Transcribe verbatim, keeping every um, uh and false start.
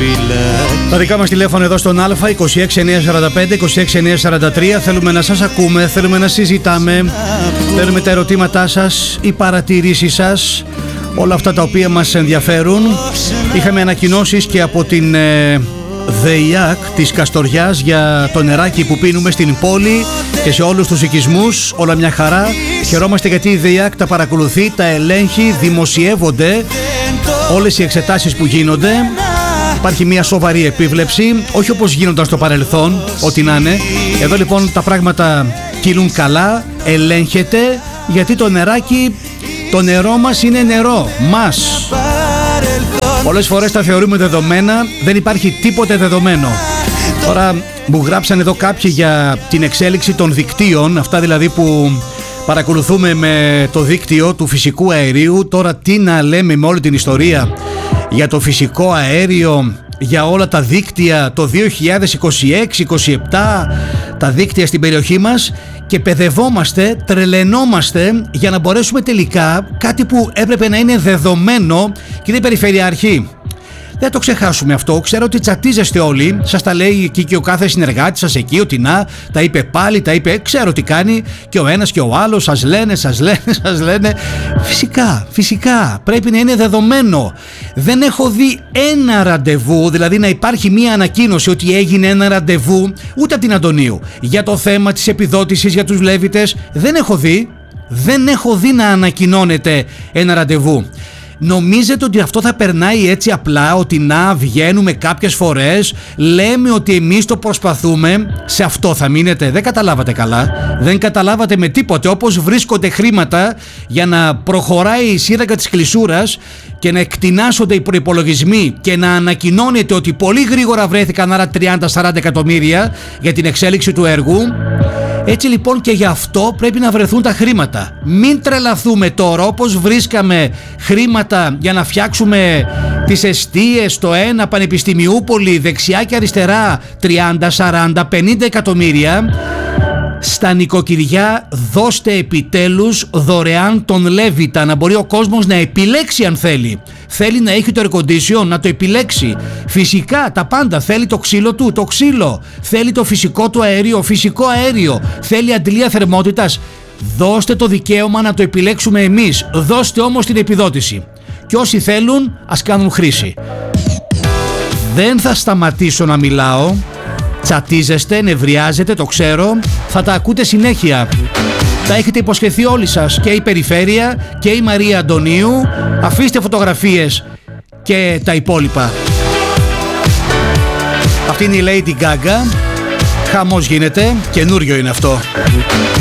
Τα δικά μας τηλέφωνα εδώ στον Α, είκοσι έξι εννιακόσια σαράντα πέντε είκοσι έξι εννιακόσια σαράντα τρία. Θέλουμε να σας ακούμε, θέλουμε να συζητάμε, θέλουμε τα ερωτήματά σας, οι παρατηρήσεις σας, όλα αυτά τα οποία μας ενδιαφέρουν. Είχαμε ανακοινώσεις και από την ε, ΔΕΙΑΚ της Καστοριάς για το νεράκι που πίνουμε στην πόλη και σε όλους τους οικισμούς. Όλα μια χαρά. Χαιρόμαστε γιατί η ΔΕΙΑΚ τα παρακολουθεί, τα ελέγχει, δημοσιεύονται όλες οι εξετάσεις που γίνονται. Υπάρχει μια σοβαρή επίβλεψη, όχι όπως γίνονταν στο παρελθόν, ό,τι να είναι. Εδώ λοιπόν τα πράγματα κυλούν καλά, ελέγχεται, γιατί το νεράκι, το νερό μας είναι νερό, μας. Πολλές φορές τα θεωρούμε δεδομένα, δεν υπάρχει τίποτε δεδομένο. Τώρα μου γράψαν εδώ κάποιοι για την εξέλιξη των δικτύων, αυτά δηλαδή που παρακολουθούμε με το δίκτυο του φυσικού αερίου. Τώρα τι να λέμε με όλη την ιστορία για το φυσικό αέριο, για όλα τα δίκτυα το δύο χιλιάδες είκοσι έξι είκοσι επτά, τα δίκτυα στην περιοχή μας, και παιδευόμαστε, τρελαινόμαστε για να μπορέσουμε τελικά κάτι που έπρεπε να είναι δεδομένο. Κύριε Περιφερειάρχη, δεν το ξεχάσουμε αυτό. Ξέρω ότι τσατίζεστε όλοι. Σας τα λέει εκεί και ο κάθε συνεργάτης σας εκεί, ότι να, τα είπε πάλι, τα είπε. Ξέρω τι κάνει και ο ένας και ο άλλος. Σας λένε, σας λένε, σας λένε. Φυσικά, φυσικά. Πρέπει να είναι δεδομένο. Δεν έχω δει ένα ραντεβού, δηλαδή να υπάρχει μία ανακοίνωση ότι έγινε ένα ραντεβού, ούτε από την Αντωνίου, για το θέμα της επιδότησης για τους Λέβητες. Δεν έχω δει. Δεν έχω δει να ανακοινώνεται ένα ραντεβού. Νομίζετε ότι αυτό θα περνάει έτσι απλά, ότι να βγαίνουμε κάποιες φορές, λέμε ότι εμείς το προσπαθούμε, σε αυτό θα μείνετε? Δεν καταλάβατε καλά, δεν καταλάβατε με τίποτε. Όπως βρίσκονται χρήματα για να προχωράει η σύραγγα της κλεισούρας και να εκτινάσονται οι προϋπολογισμοί και να ανακοινώνεται ότι πολύ γρήγορα βρέθηκαν άρα τριάντα σαράντα εκατομμύρια για την εξέλιξη του έργου. Έτσι λοιπόν και γι' αυτό πρέπει να βρεθούν τα χρήματα. Μην τρελαθούμε τώρα, όπως βρίσκαμε χρήματα για να φτιάξουμε τις εστίες στο ένα Πανεπιστημιούπολη, δεξιά και αριστερά, τριάντα, σαράντα, πενήντα εκατομμύρια. Στα νοικοκυριά δώστε επιτέλους δωρεάν τον Λέβητα, να μπορεί ο κόσμος να επιλέξει αν θέλει. Θέλει να έχει το air condition, να το επιλέξει. Φυσικά τα πάντα. Θέλει το ξύλο του, το ξύλο. Θέλει το φυσικό του αέριο, φυσικό αέριο. Θέλει αντλία θερμότητας. Δώστε το δικαίωμα να το επιλέξουμε εμείς. Δώστε όμως την επιδότηση. Και όσοι θέλουν ας κάνουν χρήση. Δεν θα σταματήσω να μιλάω. Τσατίζεστε, νευριάζετε, το ξέρω. Θα τα ακούτε συνέχεια. Τα έχετε υποσχεθεί όλοι σας, και η Περιφέρεια και η Μαρία Αντωνίου. Αφήστε φωτογραφίες και τα υπόλοιπα. Αυτή είναι η Lady Gaga. Χαμός γίνεται, καινούριο είναι αυτό.